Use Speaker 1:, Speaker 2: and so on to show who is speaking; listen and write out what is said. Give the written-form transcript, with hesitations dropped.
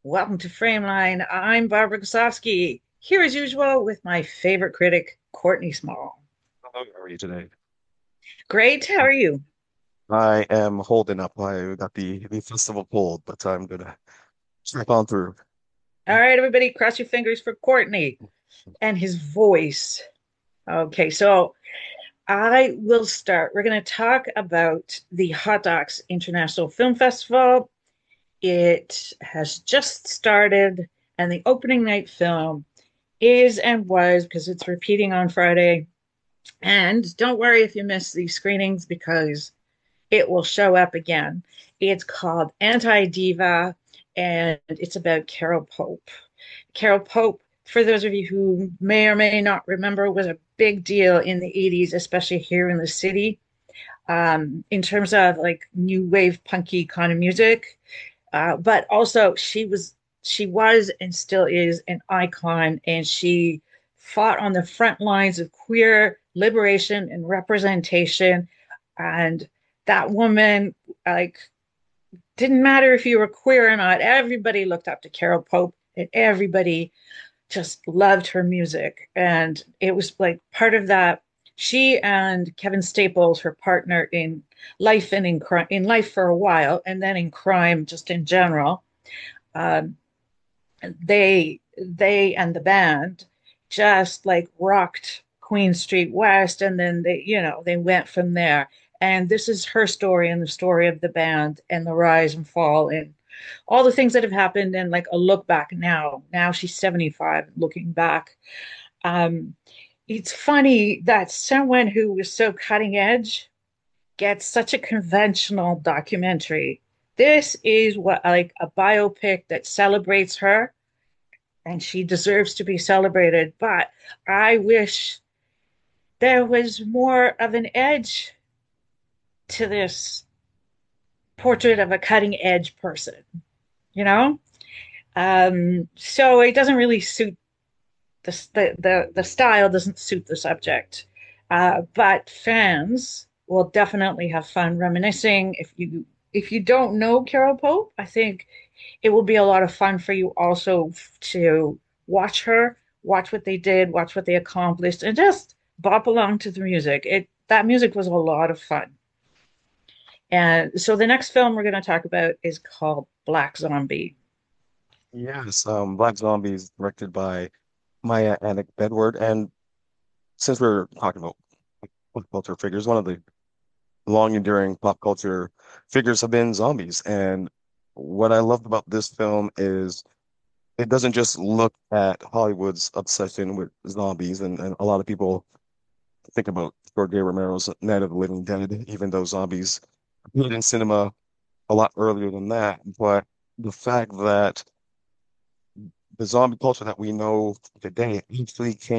Speaker 1: Welcome to Frameline. I'm Barbara Kosofsky, here as usual with my favorite critic, Courtney Small.
Speaker 2: How are you today?
Speaker 1: Great, how are you?
Speaker 2: I am holding up. I got the festival pulled, but I'm gonna snap on through.
Speaker 1: All right, everybody, cross your fingers for Courtney and his voice. Okay, so I will start. We're going to talk about the Hot Docs International Film Festival. It has just started, and the opening night film is and was, because it's repeating on Friday. And don't worry if you miss these screenings because it will show up again. It's called Anti Diva, and it's about Carol Pope. Carol Pope, for those of you who may or may not remember, was a big deal in the 80s, especially here in the city, in terms of like new wave punky kind of music. But also, she was and still is an icon, and she fought on the front lines of queer liberation and representation. And that woman, like, didn't matter if you were queer or not, everybody looked up to Carol Pope, and everybody just loved her music. And it was like part of that. She and Kevin Staples, her partner in life and in crime, in life for a while, and then in crime just in general, um, they and the band just like rocked Queen Street West, and then they went from there. And this is her story and the story of the band and the rise and fall and all the things that have happened, and like a look back now. Now she's 75, looking back. Um, it's funny that someone who was so cutting edge gets such a conventional documentary. This is what like a biopic that celebrates her, and she deserves to be celebrated. But I wish there was more of an edge to this portrait of a cutting edge person, you know? So it doesn't really suit the style doesn't suit the subject. But fans will definitely have fun reminiscing. If you don't know Carol Pope, I think it will be a lot of fun for you also to watch her, watch what they did, watch what they accomplished, and just bop along to the music. It That music was a lot of fun. And so the next film we're going to talk about is called Black Zombie.
Speaker 2: Yes, Black Zombies, directed by Maya Anik Bedward. And since we're talking about pop culture figures, one of the long enduring pop culture figures have been zombies. And what I loved about this film is it doesn't just look at Hollywood's obsession with zombies, and a lot of people think about George A. Romero's Night of the Living Dead, even though zombies appeared in cinema a lot earlier than that. But the fact that the zombie culture that we know today actually came